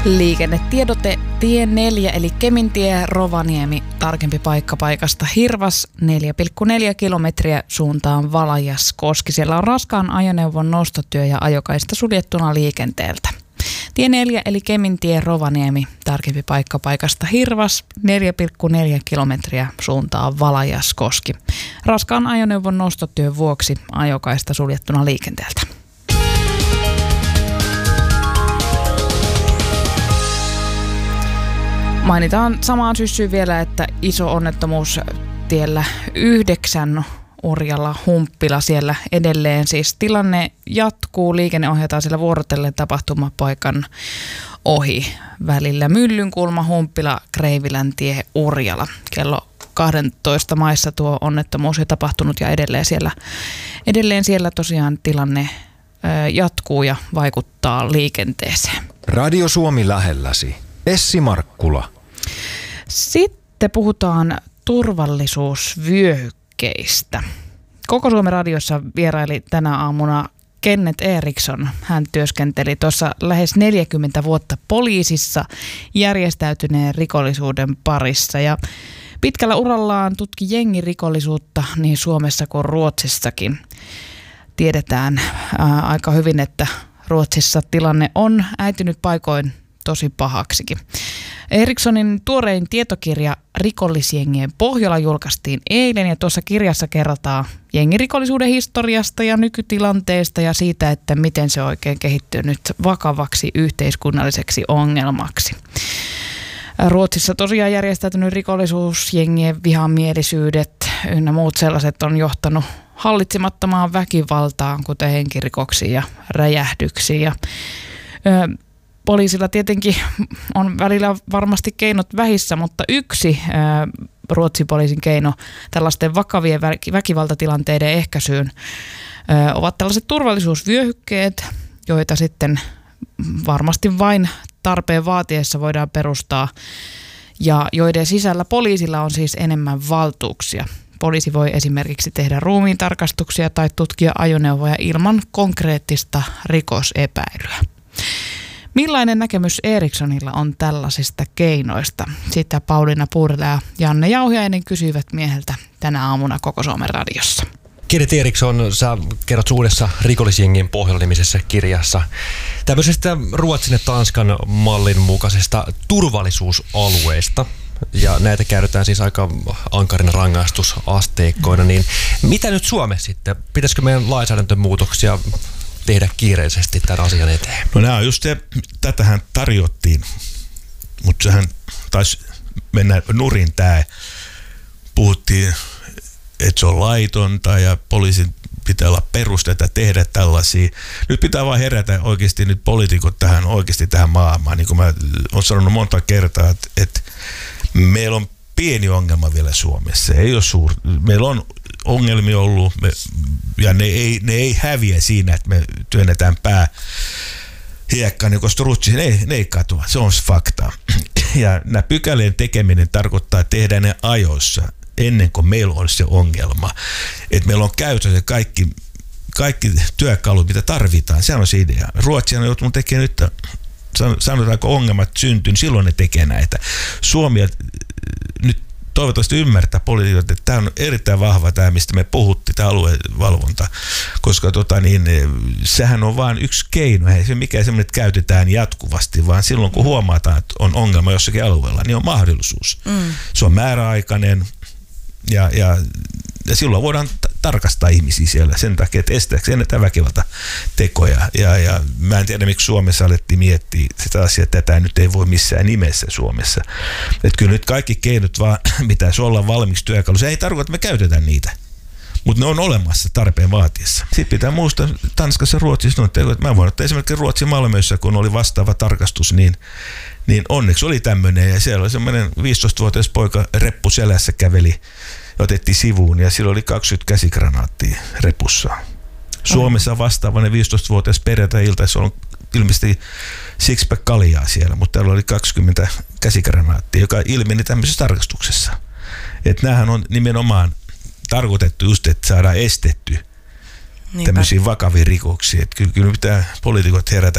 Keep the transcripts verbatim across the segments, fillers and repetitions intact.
Liikennetiedote tie neljä eli Kemintie Rovaniemi, tarkempi paikka paikasta Hirvas, neljä pilkku neljä kilometriä suuntaan Valajaskoski. Siellä on raskaan ajoneuvon nostotyö ja ajokaista suljettuna liikenteeltä. tie neljä eli Kemintie Rovaniemi, tarkempi paikka paikasta Hirvas, neljä pilkku neljä kilometriä suuntaan Valajaskoski. Raskaan ajoneuvon nostotyön vuoksi ajokaista suljettuna liikenteeltä. Mainitaan samaan syssyyn vielä, että iso onnettomuus tiellä yhdeksän Urjala Humppila siellä edelleen. Siis tilanne jatkuu, liikenne ohjataan siellä vuorotellen tapahtumapaikan ohi välillä Myllynkulma, Humppila, Kreiviläntie, Urjala. Kello kaksitoista maissa tuo onnettomuus on tapahtunut ja edelleen siellä, edelleen siellä tosiaan tilanne jatkuu ja vaikuttaa liikenteeseen. Radio Suomi lähelläsi. Essi Markkula. Sitten puhutaan turvallisuusvyöhykkeistä. Koko Suomen radiossa vieraili tänä aamuna Kenneth Eriksson. Hän työskenteli tuossa lähes neljäkymmentä vuotta poliisissa järjestäytyneen rikollisuuden parissa. Ja pitkällä urallaan tutki jengirikollisuutta niin Suomessa kuin Ruotsissakin. Tiedetään ää, aika hyvin, että Ruotsissa tilanne on äitynyt paikoin tosi pahaksikin. Erikssonin tuorein tietokirja Rikollisjengien Pohjola julkaistiin eilen ja tuossa kirjassa kerrotaan jengirikollisuuden historiasta ja nykytilanteesta ja siitä, että miten se oikein kehittyy nyt vakavaksi yhteiskunnalliseksi ongelmaksi. Ruotsissa tosiaan järjestäytynyt rikollisuus, jengien vihamielisyydet ynnä muut sellaiset on johtanut hallitsemattomaan väkivaltaan, kuten henkirikoksiin ja räjähdyksiin. Ja, ö, Poliisilla tietenkin on välillä varmasti keinot vähissä, mutta yksi ää, Ruotsin poliisin keino tällaisten vakavien väkivaltatilanteiden ehkäisyyn ää, ovat tällaiset turvallisuusvyöhykkeet, joita sitten varmasti vain tarpeen vaatiessa voidaan perustaa ja joiden sisällä poliisilla on siis enemmän valtuuksia. Poliisi voi esimerkiksi tehdä ruumiintarkastuksia tai tutkia ajoneuvoja ilman konkreettista rikosepäilyä. Millainen näkemys Erikssonilla on tällaisista keinoista? Sitä Pauliina Puurila ja Janne Jauhiainen kysyivät mieheltä tänä aamuna Koko Suomen radiossa. Kenneth Eriksson, sä kerrot uudessa Rikollisjengien Pohjola-nimisessä kirjassa tämmöisestä Ruotsin ja Tanskan mallin mukaisesta turvallisuusalueesta. Ja näitä käytetään siis aika ankarina rangaistusasteikkoina. Niin mitä nyt Suomessa sitten? Pitäisikö meidän lainsäädäntömuutoksia tehdä kiireisesti tämän asian eteen? No nämä on just se, tätähän tarjottiin, mutta sehän taisi mennä nurin tämä. Puhuttiin, että se on laitonta ja poliisin pitää olla perusteita tehdä tällaisia. Nyt pitää vaan herätä oikeasti nyt poliitikot tähän oikeasti tähän maailmaan. Niin kuin mä olen sanonut monta kertaa, että, että meillä on pieni ongelma vielä Suomessa. Ei ole suur... Meillä on ongelmia ollut me, ja ne ei, ne ei häviä siinä, että me työnnetään pää hiekkaan, niin koska Ruotsissa ne, ne ei katoa. Se on fakta. Ja nämä pykälien tekeminen tarkoittaa tehdä ne ajoissa ennen kuin meillä on se ongelma. Että meillä on käytössä kaikki, kaikki työkalut, mitä tarvitaan. Se on se idea. Ruotsi on joutunut tekemään nyt, sanotaanko ongelmat syntyy, niin silloin ne tekee näitä. Suomi nyt toivottavasti ymmärtää poliitikot, että tämä on erittäin vahva tämä, mistä me puhuttiin, tämä aluevalvonta, koska tota, niin, sehän on vain yksi keino, ei se mikään semmoinen, että käytetään jatkuvasti, vaan silloin kun huomataan, että on ongelma jossakin alueella, niin on mahdollisuus. Mm. Se on määräaikainen ja, ja, ja silloin voidaan t- tarkastaa ihmisiä siellä sen takia, että estääkö ennetään väkivaltatekoja. Ja, ja mä en tiedä, miksi Suomessa alettiin miettiä sitä asiaa, että tätä nyt ei voi missään nimessä Suomessa. Että kyllä nyt kaikki keinot vaan pitäisi olla valmiiksi työkalu. Se ei tarkoita, että me käytetään niitä, mutta ne on olemassa tarpeen vaatiessa. Sitten pitää muistaa Tanskassa ja Ruotsissa, no, että mä voin ottaa esimerkiksi Ruotsin Malmössä, kun oli vastaava tarkastus, niin, niin onneksi oli tämmöinen. Ja siellä oli semmoinen viisitoistavuotias poika reppu selässä käveli, otettiin sivuun ja sillä oli kaksikymmentä käsikranaattia repussa. Suomessa vastaavainen viisitoistavuotias perjantai-iltaissa on ilmeisesti sixpack kaljaa siellä, mutta täällä oli kaksikymmentä käsikranaattia, joka ilmeni tämmöisessä tarkastuksessa. Että näähän on nimenomaan tarkoitettu just, että saadaan estetty Niinpä. tämmöisiä vakavia rikoksia. Että kyllä, kyllä pitää poliitikot herätä nyt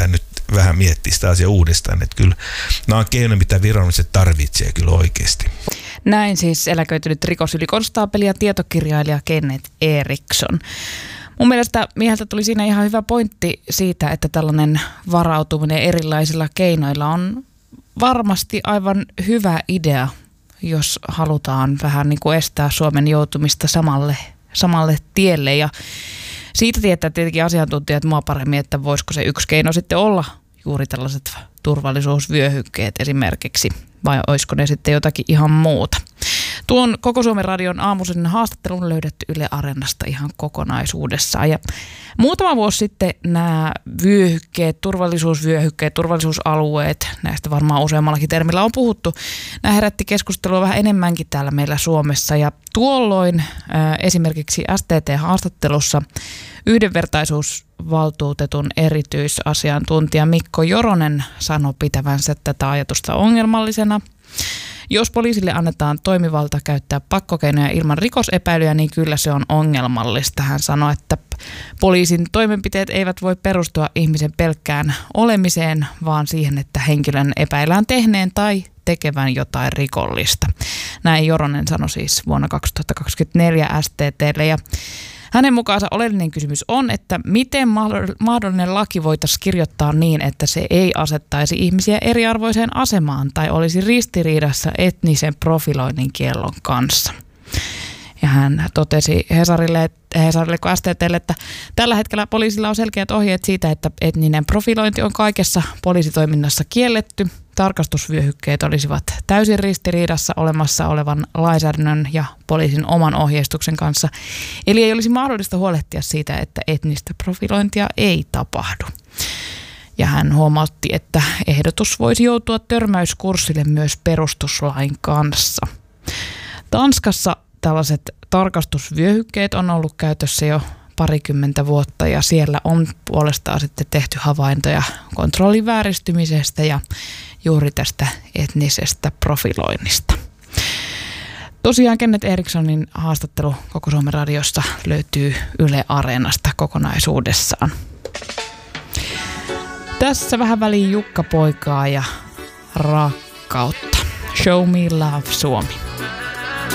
vähän miettiä sitä asiaa uudestaan. Että kyllä nämä on keino, mitä viranomaiset tarvitsee kyllä oikeasti. Näin siis eläköitynyt rikosylikonstaapeli ja tietokirjailija Kenneth Eriksson. Mun mielestä mieheltä tuli siinä ihan hyvä pointti siitä, että tällainen varautuminen erilaisilla keinoilla on varmasti aivan hyvä idea, jos halutaan vähän niin kuin estää Suomen joutumista samalle, samalle tielle. Ja siitä tietää tietenkin asiantuntijat mua paremmin, että voisiko se yksi keino sitten olla juuri tällaiset turvallisuusvyöhykkeet esimerkiksi, vai olisiko ne sitten jotakin ihan muuta. Tuon Koko Suomen Radion aamuisen haastattelun löydetty Yle Areenasta ihan kokonaisuudessaan. Ja muutama vuosi sitten nämä vyöhykkeet, turvallisuusvyöhykkeet, turvallisuusalueet, näistä varmaan useammallakin termillä on puhuttu, nämä herätti keskustelua vähän enemmänkin täällä meillä Suomessa. Ja tuolloin äh, esimerkiksi S T T-haastattelussa yhdenvertaisuusvaltuutetun erityisasiantuntija Mikko Joronen sanoi pitävänsä tätä ajatusta ongelmallisena. Jos poliisille annetaan toimivalta käyttää pakkokeinoja ilman rikosepäilyjä, niin kyllä se on ongelmallista. Hän sanoi, että poliisin toimenpiteet eivät voi perustua ihmisen pelkkään olemiseen, vaan siihen, että henkilön epäillään tehneen tai tekevän jotain rikollista. Näin Joronen sanoi siis vuonna kaksituhattakaksikymmentäneljä S T T:lle. Ja hänen mukaansa oleellinen kysymys on, että miten mahdollinen laki voitaisiin kirjoittaa niin, että se ei asettaisi ihmisiä eriarvoiseen asemaan tai olisi ristiriidassa etnisen profiloinnin kiellon kanssa. Ja hän totesi Hesarille, Hesarille kuin S T T:lle, että tällä hetkellä poliisilla on selkeät ohjeet siitä, että etninen profilointi on kaikessa poliisitoiminnassa kielletty. Tarkastusvyöhykkeet olisivat täysin ristiriidassa olemassa olevan lainsäädännön ja poliisin oman ohjeistuksen kanssa. Eli ei olisi mahdollista huolehtia siitä, että etnistä profilointia ei tapahdu. Ja hän huomautti, että ehdotus voisi joutua törmäyskurssille myös perustuslain kanssa. Tanskassa tällaiset tarkastusvyöhykkeet on ollut käytössä jo parikymmentä vuotta ja siellä on puolestaan sitten tehty havaintoja kontrollin vääristymisestä ja juuri tästä etnisestä profiloinnista. Tosiaan Kenneth Erikssonin haastattelu Koko Suomen Radiosta löytyy Yle Areenasta kokonaisuudessaan. Tässä vähän väliin Jukka Poikaa ja Rakkautta. Show me love Suomi.